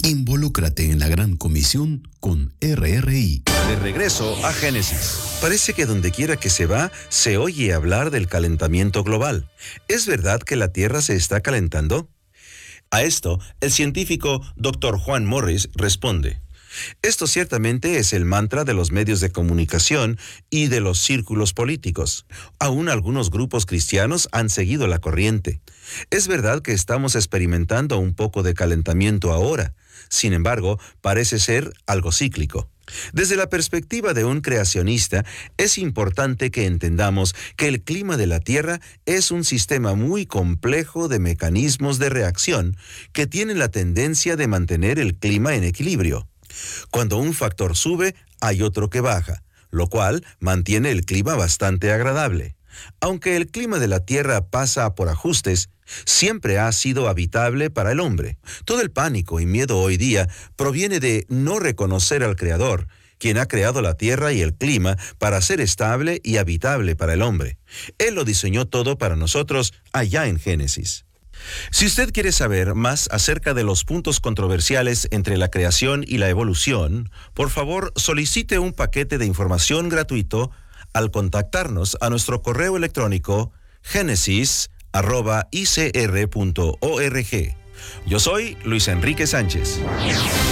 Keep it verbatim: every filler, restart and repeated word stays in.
Involúcrate en la gran comisión con R R I. De regreso a Génesis. Parece que donde quiera que se va, se oye hablar del calentamiento global. ¿Es verdad que la Tierra se está calentando? A esto, el científico doctor Juan Morris responde: esto ciertamente es el mantra de los medios de comunicación y de los círculos políticos. Aún algunos grupos cristianos han seguido la corriente. Es verdad que estamos experimentando un poco de calentamiento ahora. Sin embargo, parece ser algo cíclico. Desde la perspectiva de un creacionista, es importante que entendamos que el clima de la Tierra es un sistema muy complejo de mecanismos de reacción que tienen la tendencia de mantener el clima en equilibrio. Cuando un factor sube, hay otro que baja, lo cual mantiene el clima bastante agradable. Aunque el clima de la Tierra pasa por ajustes, siempre ha sido habitable para el hombre. Todo el pánico y miedo hoy día proviene de no reconocer al Creador, quien ha creado la Tierra y el clima para ser estable y habitable para el hombre. Él lo diseñó todo para nosotros allá en Génesis. Si usted quiere saber más acerca de los puntos controversiales entre la creación y la evolución, por favor solicite un paquete de información gratuito al contactarnos a nuestro correo electrónico génesis arroba i c r punto org. Yo soy Luis Enrique Sánchez.